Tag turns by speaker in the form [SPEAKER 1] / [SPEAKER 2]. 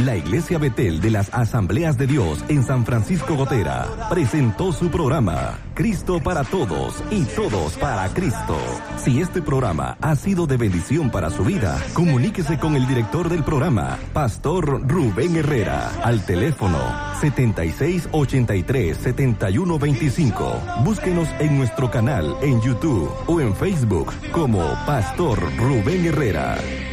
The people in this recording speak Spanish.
[SPEAKER 1] La Iglesia Betel de las Asambleas de Dios en San Francisco Gotera presentó su programa Cristo para Todos y Todos para Cristo. Si este programa ha sido de bendición para su vida, comuníquese con el director del programa, Pastor Rubén Herrera, al teléfono 7683-7125. Búsquenos en nuestro canal en YouTube o en Facebook como Pastor Rubén Herrera.